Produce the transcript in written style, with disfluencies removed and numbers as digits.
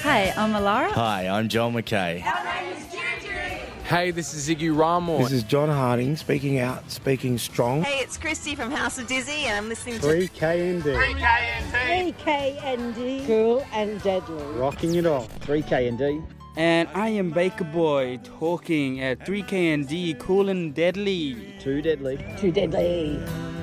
Hey, I'm Alara. Hi, I'm Joel McKay. Hey, this is Ziggy Ramor. This is John Harding, speaking out, speaking strong. Hey, it's Christy from House of Dizzy, and I'm listening to 3KND. 3KND. Cool and deadly. Rocking it all. 3KND. And I am Baker Boy, talking at 3KND, cool and deadly. Too deadly. Too deadly.